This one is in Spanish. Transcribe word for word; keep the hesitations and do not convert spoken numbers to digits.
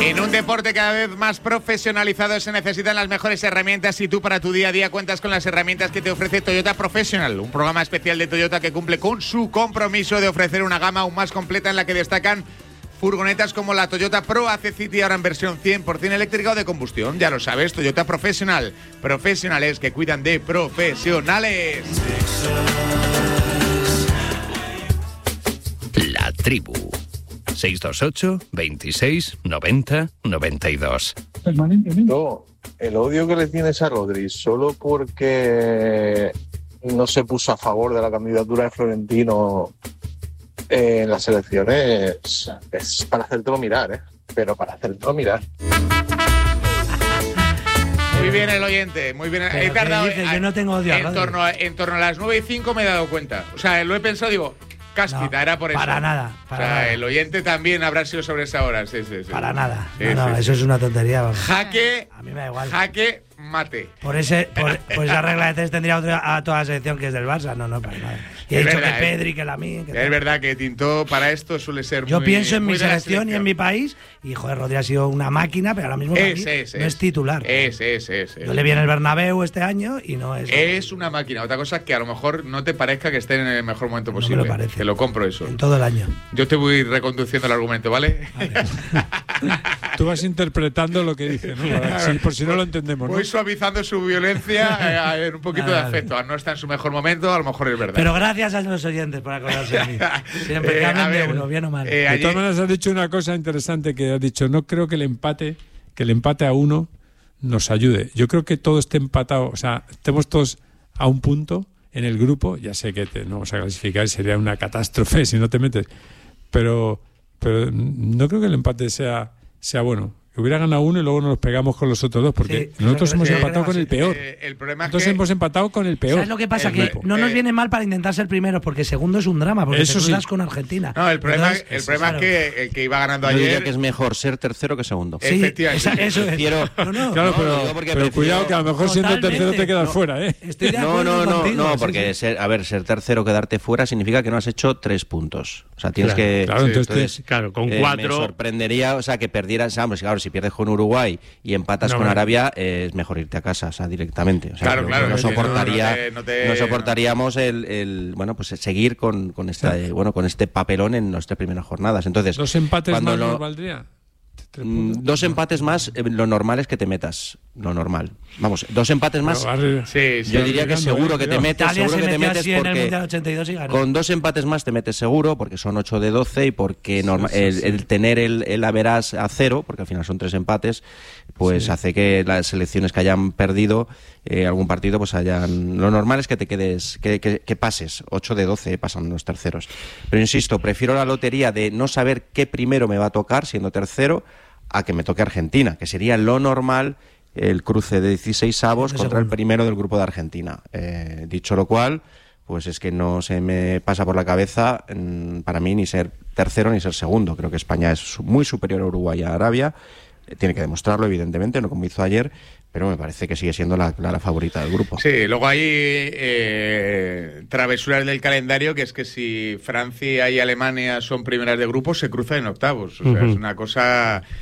En un deporte cada vez más profesionalizado se necesitan las mejores herramientas y tú para tu día a día cuentas con las herramientas que te ofrece Toyota Professional, un programa especial de Toyota que cumple con su compromiso de ofrecer una gama aún más completa en la que destacan furgonetas como la Toyota Pro A C City, ahora en versión cien por ciento eléctrica o de combustión. Ya lo sabes, Toyota Professional. Profesionales que cuidan de profesionales. La tribu. seis dos ocho, veintiséis, noventa, noventa y dos. No, el odio que le tienes a Rodri solo porque no se puso a favor de la candidatura de Florentino en las elecciones es para hacértelo mirar, ¿eh? Pero para hacértelo mirar. Muy bien el oyente, muy bien. He tardado, dice, yo no tengo odio a en, Rodri. torno a, en torno a las nueve y cinco me he dado cuenta. O sea, lo he pensado, digo, cáspita, No, era por eso. para nada, para o sea, nada. el oyente también habrá sido sobre esa hora, sí, sí, sí. Para nada. Sí, no, no, sí, eso sí. es una tontería. Vamos. Jaque, A mí me da igual. jaque, mate. Por ese, por, por esa regla de tres tendría otra, a toda la selección que es del Barça. No, no, para nada. Y he Es dicho verdad, que ¿eh? Pedri, que la mía. Que Es tal. verdad que Tintó para esto suele ser Yo muy pienso en muy mi de la selección y en mi país. Y joder, Rodri ha sido una máquina, pero ahora mismo para Es, mí es, no es. es titular. Es, es, es. es. Yo le vi en el Bernabéu este año y no es. Es una máquina. Otra cosa es que a lo mejor no te parezca que esté en el mejor momento No me posible. lo parece. Te lo compro eso. En todo el año. Yo te voy reconduciendo el argumento, ¿vale? Tú vas interpretando lo que dice, ¿no? Para- sí, por si no lo entendemos, ¿no? Voy suavizando su violencia eh, en un poquito Vale, de vale. afecto. No está en su mejor momento, a lo mejor es verdad. Pero gracias a los oyentes por acordarse de mí. Siempre que Eh, hablen a de ver, uno, bien o mal. eh, De allí- todas maneras, has dicho una cosa interesante que has dicho, no creo que el empate, que el empate a uno nos ayude. Yo creo que todo esté empatado, o sea, estemos todos a un punto en el grupo, ya sé que te, no vamos a clasificar, sería una catástrofe si no te metes, pero, pero no creo que el empate sea, sea bueno. Que hubiera ganado uno y luego nos pegamos con los otros dos, porque Sí, nosotros creo hemos que- empatado creo con que el peor. Eh, el problema es Nosotros que hemos empatado con el peor. ¿Sabes lo que pasa? el Que grupo. no nos Eh, viene mal para intentar ser primeros, porque segundo es un drama, porque Eso te sí. cruzas con Argentina. No, el problema, Entonces, el problema claro. es que el que iba ganando Yo diría ayer. que es mejor ser tercero que segundo. Eh, Sí, efectivamente. esa- eso es. Prefiero- No, no. Claro, No, pero, lo digo porque pero prefiero- cuidado que a lo mejor siendo Totalmente. tercero te quedas No. fuera, ¿eh? Estoy de No, acuerdo no, no, contigo, no, sí, porque sí. ser, a ver, ser tercero, quedarte fuera significa que no has hecho tres puntos. O sea, tienes Claro, que. claro, entonces entonces, Claro, con eh, cuatro. Me sorprendería, o sea, que perdieras. Vamos, claro, si pierdes con Uruguay y empatas No, con hombre. Arabia, eh, es mejor irte a casa, o sea, directamente. O sea, Claro, no- claro, no, es decir, soportaría, no- no te- no te- no soportaríamos el, el, bueno, pues seguir con, con esta, eh, bueno, con este papelón en nuestras primeras jornadas. Entonces, ¿Dos empates cuando más lo- nos valdría? Tres Mm, puntos. Dos empates más, eh, lo normal es que te metas. Lo normal. Vamos, dos empates más. Pero Barry- Sí, sí. Yo diría que Cuidado, seguro eh, que te cuidado. metes, Italia seguro se que te metió metes así en el porque Mundial ochenta y dos y ganó. con dos empates más te metes seguro, porque son ocho de doce y porque norma- sí, el, sí. el tener el, el average a cero, porque al final son tres empates, pues Sí. hace que las selecciones que hayan perdido eh, algún partido, pues hayan. Lo normal es que te quedes, que, que- que pases. ocho de doce pasan los terceros. Pero insisto, prefiero la lotería de no saber qué primero me va a tocar siendo tercero a que me toque Argentina, que sería lo normal el cruce de dieciséis avos De contra el segundo. primero del grupo de Argentina. Eh, dicho lo cual, pues es que no se me pasa por la cabeza mm, para mí ni ser tercero ni ser segundo. Creo que España es su- muy superior a Uruguay y a Arabia. Eh, tiene que demostrarlo, evidentemente, no como hizo ayer, pero me parece que sigue siendo la clara favorita del grupo. Sí, luego hay eh, travesuras del calendario, que es que si Francia y Alemania son primeras de grupo, se cruzan en octavos. O sea, Ujú. es una cosa